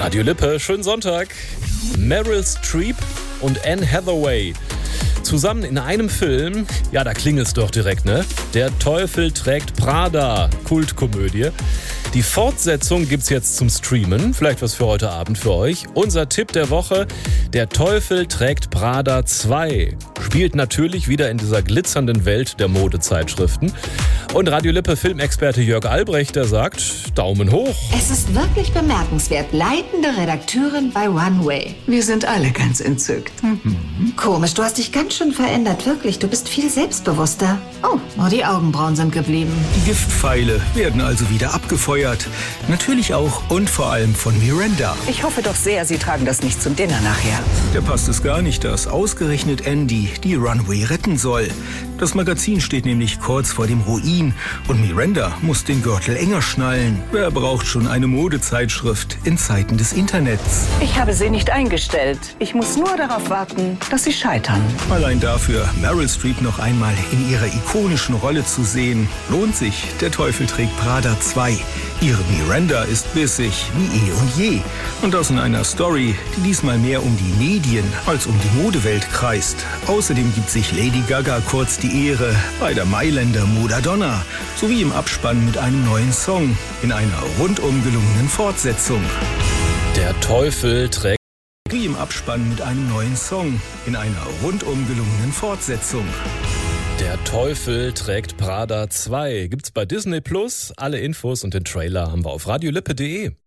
Radio Lippe, schönen Sonntag. Meryl Streep und Anne Hathaway zusammen in einem Film, ja, da klingelt's doch direkt, ne? Der Teufel trägt Prada, Kultkomödie. Die Fortsetzung gibt's jetzt zum Streamen, vielleicht was für heute Abend für euch. Unser Tipp der Woche, Der Teufel trägt Prada 2. Spielt natürlich wieder in dieser glitzernden Welt der Modezeitschriften. Und Radio Lippe Filmexperte Jörg Albrecht, der sagt, Daumen hoch. Es ist wirklich bemerkenswert, leitende Redakteurin bei Runway. Wir sind alle ganz entzückt. Komisch, du hast dich ganz schön verändert, wirklich. Du bist viel selbstbewusster. Oh, nur die Augenbrauen sind geblieben. Die Giftpfeile werden also wieder abgefeuert. Natürlich auch und vor allem von Miranda. Ich hoffe doch sehr, Sie tragen das nicht zum Dinner nachher. Der passt es gar nicht, dass ausgerechnet Andy die Runway retten soll. Das Magazin steht nämlich kurz vor dem Ruin und Miranda muss den Gürtel enger schnallen. Wer braucht schon eine Modezeitschrift in Zeiten des Internets? Ich habe sie nicht eingestellt. Ich muss nur darauf warten, dass sie scheitern. Allein dafür, Meryl Streep noch einmal in ihrer ikonischen Rolle zu sehen, lohnt sich. Der Teufel trägt Prada 2. Ihre Miranda ist bissig wie eh und je. Und das in einer Story, die diesmal mehr um die Medien als um die Modewelt kreist. Außerdem gibt sich Lady Gaga kurz die Ehre bei der Mailänder Modadonna sowie im Abspann mit einem neuen Song in einer rundum gelungenen Fortsetzung. Der Teufel trägt Wie im Abspann mit einem neuen Song in einer rundum gelungenen Fortsetzung. Der Teufel trägt Prada 2. Gibt's bei Disney Plus. Alle Infos und den Trailer haben wir auf radiolippe.de.